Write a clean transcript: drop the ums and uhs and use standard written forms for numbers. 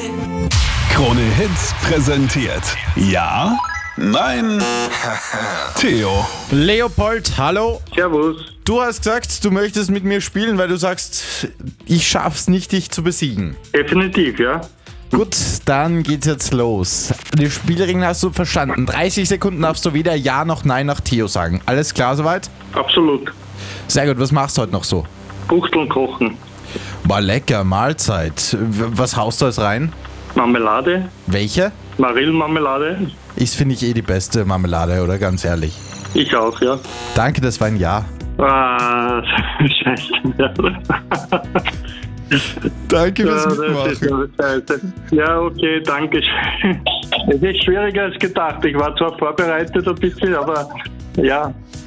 Krone Hits präsentiert. Ja? Nein? Theo. Leopold, hallo. Servus. Du hast gesagt, du möchtest mit mir spielen, weil du sagst, ich schaff's nicht, dich zu besiegen. Definitiv, ja. Gut, dann geht's jetzt los. Die Spielregeln hast du verstanden. 30 Sekunden darfst du weder Ja noch Nein nach Theo sagen. Alles klar soweit? Absolut. Sehr gut, was machst du heute noch so? Buchteln kochen. War lecker, Mahlzeit. Was haust du als rein? Marmelade. Welche? Marillenmarmelade. Ist, finde ich, die beste Marmelade, oder? Ganz ehrlich. Ich auch, ja. Danke, das war ein Ja. Ah, scheiße. Danke fürs Das ist Mitmachen. scheiße. Ja, okay, danke schön. Es ist schwieriger als gedacht. Ich war zwar vorbereitet ein bisschen, aber ja,